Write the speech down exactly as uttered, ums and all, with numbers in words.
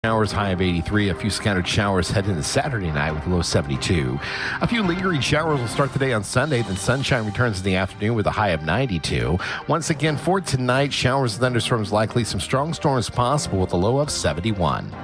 Showers, high of eighty-three. A few scattered showers head into Saturday night with a low seventy-two. A few lingering showers will start the day on Sunday. Then sunshine returns in the afternoon with a high of ninety-two. Once again, for tonight, showers and thunderstorms likely. Some strong storms possible with a low of seventy-one.